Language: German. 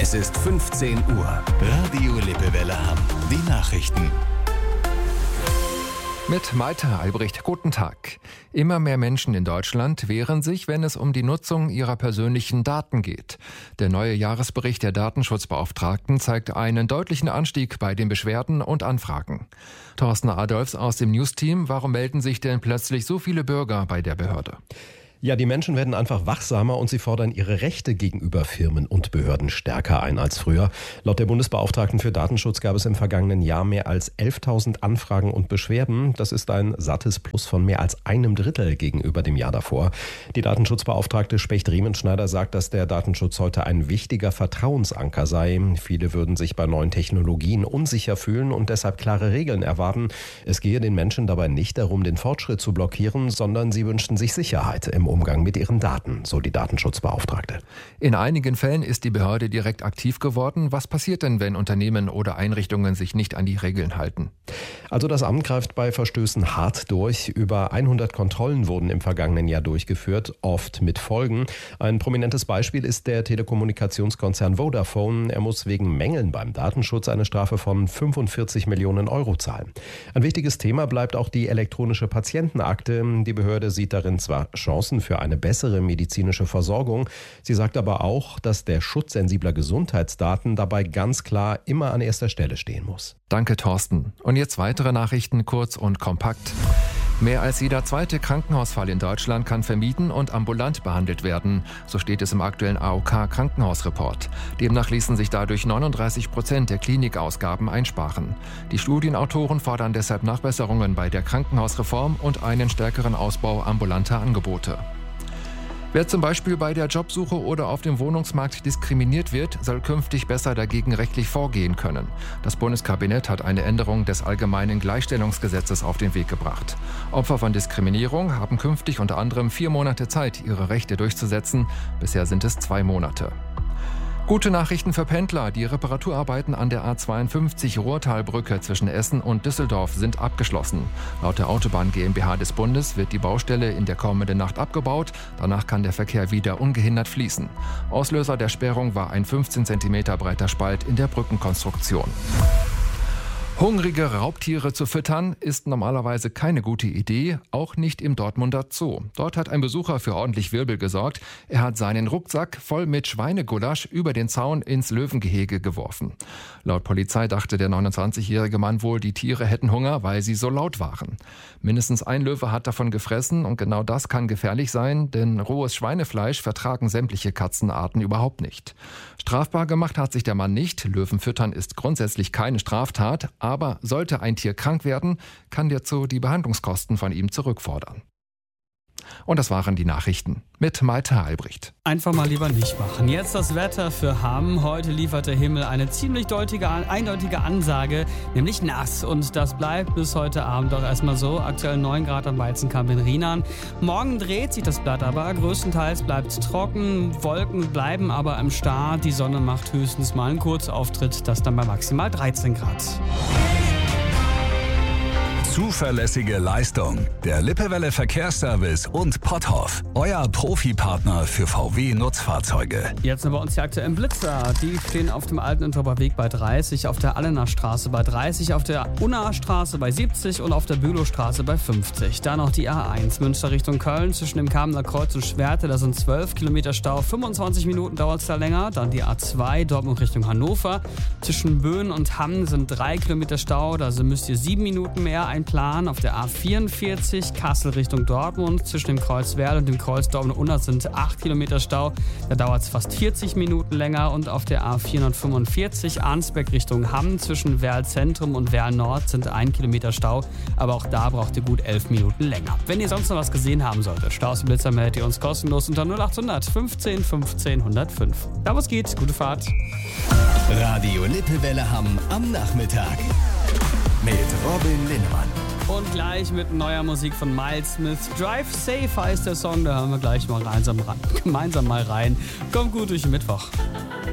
Es ist 15 Uhr. Radio Lippewelle Hamm. Die Nachrichten. Mit Malte Albrecht, guten Tag. Immer mehr Menschen in Deutschland wehren sich, wenn es um die Nutzung ihrer persönlichen Daten geht. Der neue Jahresbericht der Datenschutzbeauftragten zeigt einen deutlichen Anstieg bei den Beschwerden und Anfragen. Thorsten Adolfs aus dem News-Team, warum melden sich denn plötzlich so viele Bürger bei der Behörde? Ja, die Menschen werden einfach wachsamer und sie fordern ihre Rechte gegenüber Firmen und Behörden stärker ein als früher. Laut der Bundesbeauftragten für Datenschutz gab es im vergangenen Jahr mehr als 11.000 Anfragen und Beschwerden. Das ist ein sattes Plus von mehr als einem Drittel gegenüber dem Jahr davor. Die Datenschutzbeauftragte Specht-Riemenschneider sagt, dass der Datenschutz heute ein wichtiger Vertrauensanker sei. Viele würden sich bei neuen Technologien unsicher fühlen und deshalb klare Regeln erwarten. Es gehe den Menschen dabei nicht darum, den Fortschritt zu blockieren, sondern sie wünschten sich Sicherheit im Umgang mit ihren Daten, so die Datenschutzbeauftragte. In einigen Fällen ist die Behörde direkt aktiv geworden. Was passiert denn, wenn Unternehmen oder Einrichtungen sich nicht an die Regeln halten? Also das Amt greift bei Verstößen hart durch. Über 100 Kontrollen wurden im vergangenen Jahr durchgeführt, oft mit Folgen. Ein prominentes Beispiel ist der Telekommunikationskonzern Vodafone. Er muss wegen Mängeln beim Datenschutz eine Strafe von 45 Millionen Euro zahlen. Ein wichtiges Thema bleibt auch die elektronische Patientenakte. Die Behörde sieht darin zwar Chancen für eine bessere medizinische Versorgung. Sie sagt aber auch, dass der Schutz sensibler Gesundheitsdaten dabei ganz klar immer an erster Stelle stehen muss. Danke, Thorsten. Und jetzt weitere Nachrichten, kurz und kompakt. Mehr als jeder zweite Krankenhausfall in Deutschland kann vermieden und ambulant behandelt werden. So steht es im aktuellen AOK-Krankenhausreport. Demnach ließen sich dadurch 39% der Klinikausgaben einsparen. Die Studienautoren fordern deshalb Nachbesserungen bei der Krankenhausreform und einen stärkeren Ausbau ambulanter Angebote. Wer zum Beispiel bei der Jobsuche oder auf dem Wohnungsmarkt diskriminiert wird, soll künftig besser dagegen rechtlich vorgehen können. Das Bundeskabinett hat eine Änderung des Allgemeinen Gleichstellungsgesetzes auf den Weg gebracht. Opfer von Diskriminierung haben künftig unter anderem 4 Monate Zeit, ihre Rechte durchzusetzen. Bisher sind es 2 Monate. Gute Nachrichten für Pendler. Die Reparaturarbeiten an der A52 Ruhrtalbrücke zwischen Essen und Düsseldorf sind abgeschlossen. Laut der Autobahn GmbH des Bundes wird die Baustelle in der kommenden Nacht abgebaut. Danach kann der Verkehr wieder ungehindert fließen. Auslöser der Sperrung war ein 15 cm breiter Spalt in der Brückenkonstruktion. Hungrige Raubtiere zu füttern ist normalerweise keine gute Idee, auch nicht im Dortmunder Zoo. Dort hat ein Besucher für ordentlich Wirbel gesorgt. Er hat seinen Rucksack voll mit Schweinegulasch über den Zaun ins Löwengehege geworfen. Laut Polizei dachte der 29-jährige Mann wohl, die Tiere hätten Hunger, weil sie so laut waren. Mindestens ein Löwe hat davon gefressen und genau das kann gefährlich sein, denn rohes Schweinefleisch vertragen sämtliche Katzenarten überhaupt nicht. Strafbar gemacht hat sich der Mann nicht. Löwen füttern ist grundsätzlich keine Straftat. Aber sollte ein Tier krank werden, kann der Zoo die Behandlungskosten von ihm zurückfordern. Und das waren die Nachrichten mit Malte Albrecht. Einfach mal lieber nicht machen. Jetzt das Wetter für Hamm. Heute liefert der Himmel eine ziemlich eindeutige Ansage, nämlich nass. Und das bleibt bis heute Abend auch erstmal so. Aktuell 9 Grad am Weizenkamp in Rheinland. Morgen dreht sich das Blatt aber. Größtenteils bleibt es trocken. Wolken bleiben aber am Start. Die Sonne macht höchstens mal einen Kurzauftritt. Das dann bei maximal 13 Grad. Zuverlässige Leistung. Der Lippewelle Verkehrsservice und Potthoff. Euer Profipartner für VW-Nutzfahrzeuge. Jetzt sind bei uns die aktuellen Blitzer. Die stehen auf dem alten Unterber Weg bei 30, auf der Allener Straße bei 30, auf der Unnaer Straße bei 70 und auf der Bülowstraße bei 50. Dann noch die A1 Münster Richtung Köln zwischen dem Kamener Kreuz und Schwerte. Da sind 12 Kilometer Stau. 25 Minuten dauert es da länger. Dann die A2 Dortmund Richtung Hannover. Zwischen Böen und Hamm sind 3 Kilometer Stau. Da müsst ihr 7 Minuten mehr einplanen. Auf der A44 Kassel Richtung Dortmund zwischen dem Kreuz Werl und dem Kreuz Dortmund-Unna sind 8 Kilometer Stau. Da dauert es fast 40 Minuten länger. Und auf der A445 Arnsberg Richtung Hamm zwischen Werl Zentrum und Werl Nord sind 1 Kilometer Stau. Aber auch da braucht ihr gut 11 Minuten länger. Wenn ihr sonst noch was gesehen haben solltet, Staus und Blitzer, meldet ihr uns kostenlos unter 0800 15 15 105. Da was geht, gute Fahrt. Radio Lippewelle Hamm am Nachmittag. Mit Robin Linnemann. Und gleich mit neuer Musik von Miles Smith. Drive Safe heißt der Song, da hören wir gleich mal gemeinsam mal rein. Kommt gut durch den Mittwoch.